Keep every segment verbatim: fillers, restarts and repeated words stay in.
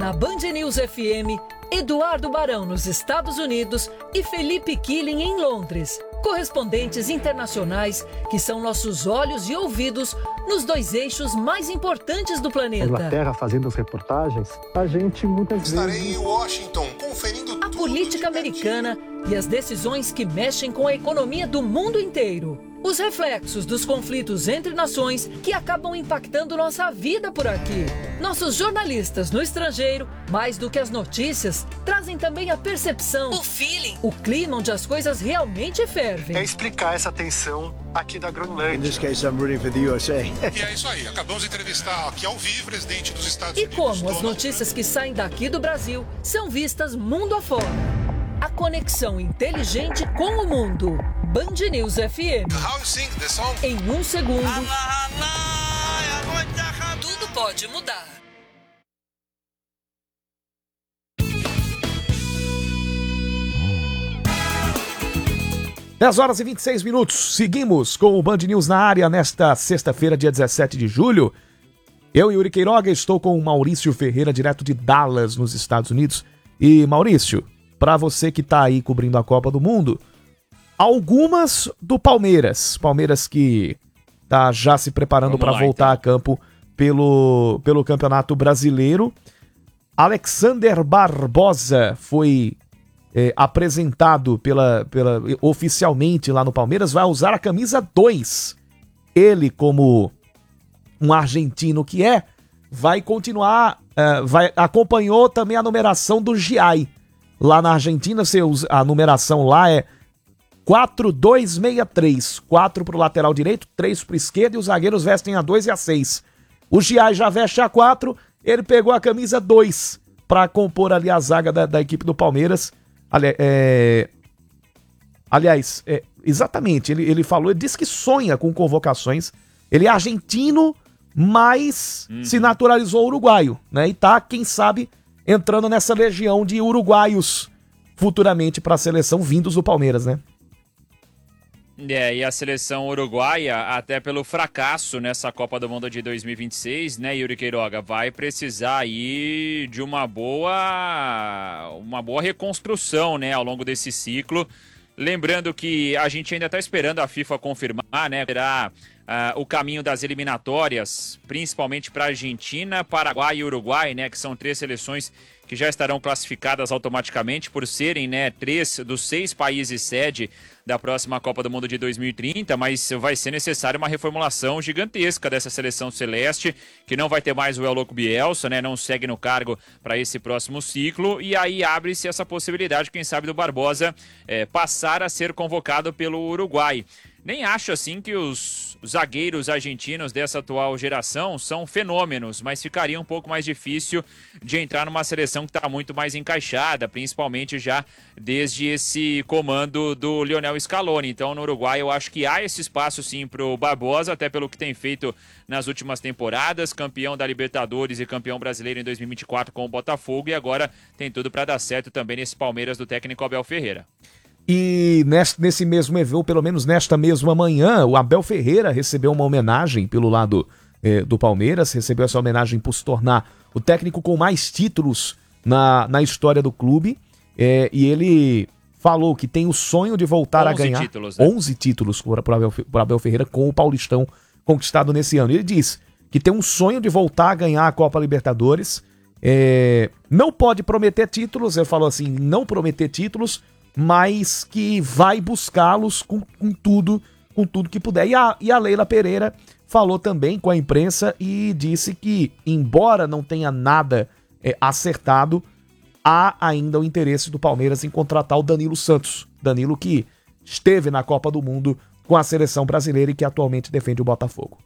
na Band News F M, Eduardo Barão nos Estados Unidos e Felipe Killing em Londres. Correspondentes internacionais que são nossos olhos e ouvidos nos dois eixos mais importantes do planeta. A Inglaterra fazendo as reportagens, a gente muitas Estarei vezes... Estarei em Washington conferindo a tudo política americana e as decisões que mexem com a economia do mundo inteiro. Os reflexos dos conflitos entre nações que acabam impactando nossa vida por aqui. Nossos jornalistas no estrangeiro, mais do que as notícias, trazem também a percepção, o feeling, o clima onde as coisas realmente fervem. É explicar essa tensão aqui da Groenlândia. In this case, I'm rooting for the U S A. E é isso aí, acabamos de entrevistar aqui ao vivo o presidente dos Estados E Unidos. como as notícias que saem daqui do Brasil são vistas mundo afora. A conexão inteligente com o mundo. Band News F M. How you sing the song? Em um segundo, tudo pode mudar. dez horas e vinte e seis minutos. Seguimos com o Band News na área nesta sexta-feira, dia dezessete de julho. Eu, Yuri Queiroga, estou com o Maurício Ferreira, direto de Dallas, nos Estados Unidos. E, Maurício, para você que está aí cobrindo a Copa do Mundo, algumas do Palmeiras. Palmeiras que está já se preparando para voltar então a campo pelo, pelo Campeonato Brasileiro. Alexander Barbosa foi é, apresentado pela, pela, oficialmente lá no Palmeiras, vai usar a camisa dois. Ele, como um argentino que é, vai continuar, uh, vai, acompanhou também a numeração do Giai. Lá na Argentina, a numeração lá é quatro dois seis três. quatro para o lateral direito, três para o esquerdo e os zagueiros vestem a dois e a seis. O Giai já veste a quatro, ele pegou a camisa dois para compor ali a zaga da, da equipe do Palmeiras. Ali, é... Aliás, é, exatamente, ele, ele falou, ele disse que sonha com convocações. Ele é argentino, mas hum. se naturalizou uruguaio, né? E tá, quem sabe, entrando nessa legião de uruguaios futuramente para a seleção vindos do Palmeiras, né? É, e a seleção uruguaia, até pelo fracasso nessa Copa do Mundo de dois mil e vinte e seis, né, Yuri Queiroga, vai precisar aí de uma boa, uma boa reconstrução, né, ao longo desse ciclo. Lembrando que a gente ainda está esperando a FIFA confirmar, né, terá uh, o caminho das eliminatórias, principalmente para Argentina, Paraguai e Uruguai, né, que são três seleções que já estarão classificadas automaticamente por serem, né, três dos seis países sede da próxima Copa do Mundo de dois mil e trinta, mas vai ser necessária uma reformulação gigantesca dessa seleção celeste, que não vai ter mais o El Loco Bielsa, né, não segue no cargo para esse próximo ciclo, e aí abre-se essa possibilidade, quem sabe, do Barbosa é, passar a ser convocado pelo Uruguai. Nem acho assim que os zagueiros argentinos dessa atual geração são fenômenos, mas ficaria um pouco mais difícil de entrar numa seleção que está muito mais encaixada, principalmente já desde esse comando do Lionel Scaloni. Então, no Uruguai, eu acho que há esse espaço sim para o Barbosa, até pelo que tem feito nas últimas temporadas, campeão da Libertadores e campeão brasileiro em dois mil e vinte e quatro com o Botafogo, e agora tem tudo para dar certo também nesse Palmeiras do técnico Abel Ferreira. E nesse, nesse mesmo evento, pelo menos nesta mesma manhã, o Abel Ferreira recebeu uma homenagem pelo lado eh, do Palmeiras, recebeu essa homenagem por se tornar o técnico com mais títulos na, na história do clube, eh, e ele falou que tem o sonho de voltar a ganhar títulos, né? onze títulos por, por, Abel, por Abel Ferreira com o Paulistão conquistado nesse ano. Ele diz que tem um sonho de voltar a ganhar a Copa Libertadores, eh, não pode prometer títulos, ele falou assim, não prometer títulos, mas que vai buscá-los com, com tudo, com tudo que puder. E a, e a Leila Pereira falou também com a imprensa e disse que, embora não tenha nada é, acertado, há ainda o interesse do Palmeiras em contratar o Danilo Santos. Danilo que esteve na Copa do Mundo com a seleção brasileira e que atualmente defende o Botafogo.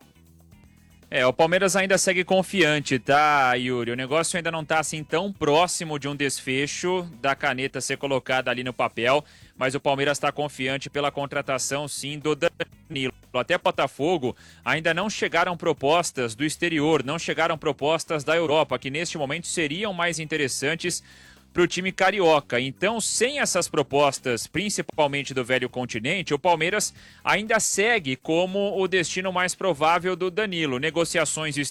É, o Palmeiras ainda segue confiante, tá, Yuri? O negócio ainda não tá assim tão próximo de um desfecho da caneta ser colocada ali no papel, mas o Palmeiras está confiante pela contratação, sim, do Danilo. Até Botafogo ainda não chegaram propostas do exterior, não chegaram propostas da Europa, que neste momento seriam mais interessantes para o time carioca. Então, sem essas propostas, principalmente do velho continente, o Palmeiras ainda segue como o destino mais provável do Danilo. Negociações